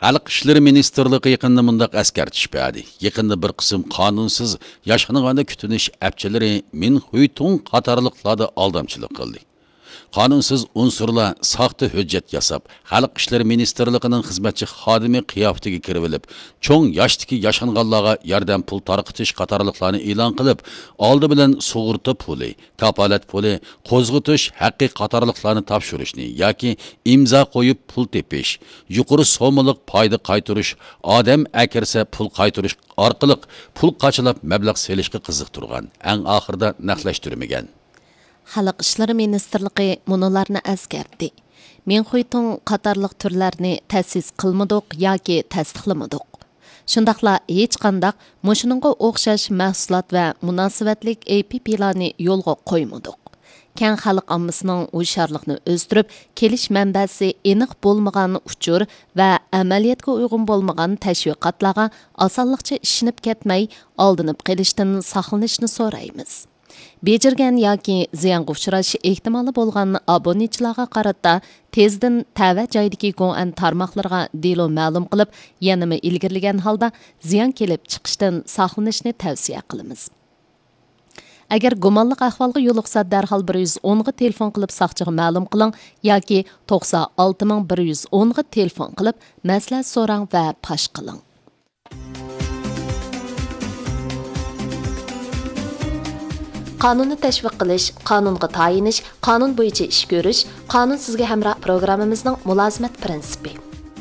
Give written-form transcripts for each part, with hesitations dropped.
Xalq ishlari ministrligi yaqinda mundaq askartish berdi. Yaqinda bir qism qonunsiz yashanğanda kutunish apchilari Min Huytong qatorliqlarda aldamchilik qildi. Qonunsiz unsurlar saxta hujjat yasab, Xalq ishlari ministrligining xizmatchi xodimi qiyofatiga kirib olib, cho'ng yoshdagi yashanganlarga yordam pul tarqitish qatorliqlarni e'lon qilib, oldi bilan sug'urta puli, kapolat puli, qo'zg'atish haqqi qatorliqlarni topshirishni yoki imzo qo'yib pul tepish, yuqori so'mliq foyda qaytarish, odam akirsa pul qaytarish orqali pul qachlab mablag' selishga qiziqtirgan, eng oxirida naqlashtirmagan. Xalq ishlari ministrligi munolarni eskartdi. Men Huytong qatorliq turlarni ta'sis qilmadik yoki tasdiqlamadik. Shundaqla hech qandaq mushuninga o'xshash mahsulot va munosabatlik APPlarni yo'lga qo'ymadik. Keng xalq ommasining hushyorlikni o'stirib, kelish manbasi aniq bo'lmagan uchur va amaliyotga uyg'un bo'lmagan tashviqotlarga osonlikcha ishinib ketmay, oldinib qilishdan saqlanishni so'raymiz. Bejirgan yoki ziyonga uchrash ehtimoli bo'lgan obunachilarga qarata tezdan tava joydagi go'an tarmoqlarga delo ma'lum qilib, yanama ilgirlagan holda ziyon kelib chiqishdan saqlanishni tavsiya qilamiz. Agar gumonliq ahvolga yo'liqsa, darhol 110 ga telefon qilib soqchiga ma'lum qiling yoki 96110 ga telefon qilib maslahat so'rang va pash qiling. Qonunni tashviq qilish, qonunga tayinish, qonun bo'yicha ish ko'rish, qonun sizga hamroh programmamizning mulozimat prinsipi.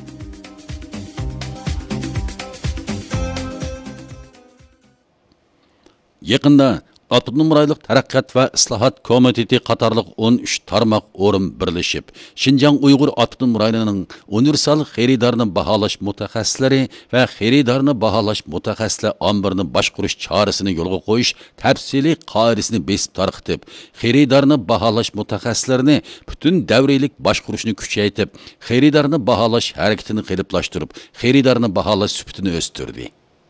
Yaqinda Avtonom rayonlik taraqqiyot va islohot komiteti qatorliq 13 tarmoq o'rin birlashib, Xinjiang Uyg'ur avtonom rayonining universal xaridorni baholash mutaxassislari va xaridorni baholash mutaxassislar ombirini boshqarish chorasini yo'lga qo'yish tafsiliy qoidasini besib tarqitib, xaridorni baholash mutaxassislarini butun davriylik boshqarishni kuchaytirib, xaridorni baholash harakatini qiliplashtirib, xaridorni baholash sifatini o'stirdi.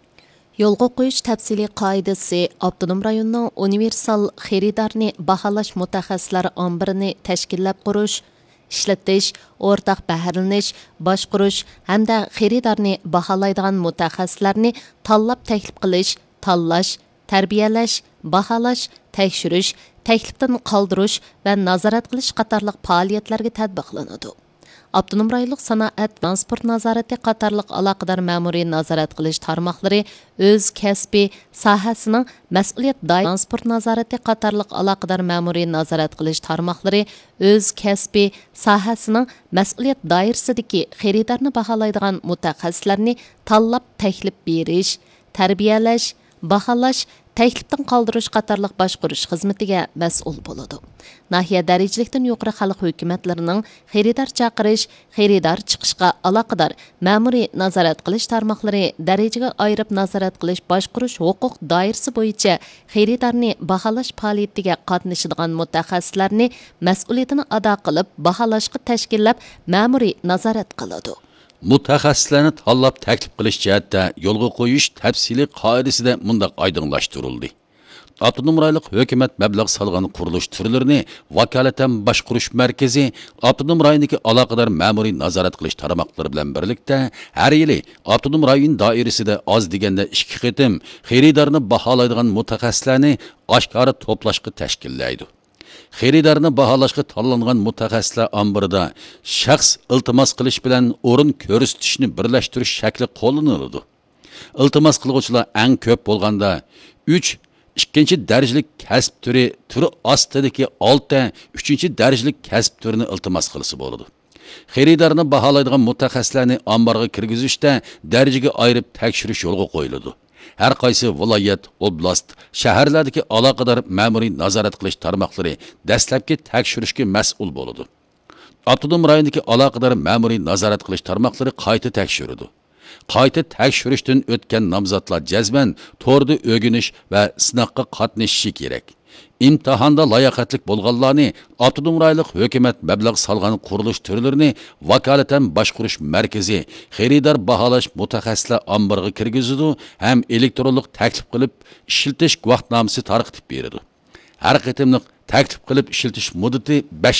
Yo'lga qo'yish tafsiliy qoidasi avtonom rayonning universal xaridorni baholash mutaxassislari ombirini tashkillab qurish, ishlatish, o'rtaq baharlanish, boshqarish hamda xaridorni baholaydigan mutaxassislarni tanlab taklif qilish, tanlash, tarbiyalash, baholash, tekshirish, taklifdan qoldirish va nazorat qilish qatorliq faoliyatlarga tatbiqlanadi. Avtonom rayonlik sanoat transport nazorati qatorliq aloqador ma'muriy nazorat qilish tarmoqlari o'z kasbiy sohasining mas'uliyat doirasida transport nazorati qatorliq aloqador ma'muriy nazorat qilish tarmoqlari o'z kasbiy sohasining mas'uliyat doirasidagi xaridorni baholaydigan mutaxassislarni tanlab taklif berish, tarbiyalash, baholash, taklifdan qoldirish qatorliq boshqarish xizmatiga mas'ul bo'ladi. Nahiya darajalikdan yuqori xalq hukumatlarining xaridor chaqirish, xaridor chiqishga aloqador ma'muriy nazorat qilish tarmoqlari darajaga ayirib nazorat qilish boshqarish huquq doirasi bo'yicha xaridorni baholash faoliyatiga qatnashadigan mutaxassislarni mas'uliyatini ado qilib, baholashga tashkillab, ma'muriy nazorat qiladi. Mutaxassislarni tanlab taklif qilish jihatda yo'lga qo'yish tafsiliy qoidasida mundaq oydinlashtirildi. Avtonom rayonlik hukumat mablag' solgan qurilish turlarini vakolatan boshqarish markazi avtonom rayondagi aloqador ma'muriy nazorat qilish tarmoqlari bilan birlikda har yili avtonom rayon doirasida oz deganda 2 qitim xaridorni baholaydigan mutaxassislarni oshkora to'plashga tashkillaydi. Xaridorni baholashga tanlangan mutaxassislar ombirida shaxs iltimos qilish bilan o'rin ko'rsatishni birlashtirish shakli qo'llaniladi. Iltimos qiluvchilar eng ko'p bo'lganda 3 ikkinchi darajalik kasb turi ostidagi 6 uchinchi darajalik kasb turini iltimos qilsa bo'ladi. Xaridorni baholaydigan mutaxassislarni omborga kirgizishda darajaga ayirib tekshirish yo'lga qo'yiladi. Her qaysi viloyat, oblast, shaharlardagi aloqador ma'muriy nazorat qilish tarmoqlari dastlabki tekshirishga mas'ul bo'ladi. Avtonom rayondagi aloqador ma'muriy nazorat qilish tarmoqlari qayta tekshiradi. Qayta tekshirishdan o'tgan nomzodlar jazman to'rda o'rganish va sinoqqa qatnashishi kerak. İmtihanda layoqatlik bo'lganlarni avtonom rayonlik hukumat mablag' solgan qurilish turlarini vakolatan boshqarish markazi xaridor baholash mutaxassislar ombiriga kirgizadi ham elektronlik taklif qilib ishlatish guvohnomasi tarqatib beradi. Har qitimliq taklif qilib ishlatish muddati 5